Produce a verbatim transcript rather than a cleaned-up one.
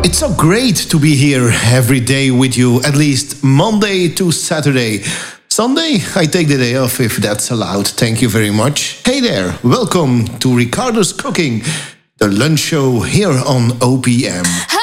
It's so great to be here every day with you, at least Monday to Saturday. Sunday, I take the day off if that's allowed. Thank you very much. Hey there, welcome to Ricardo's Cooking, the lunch show here on O P M.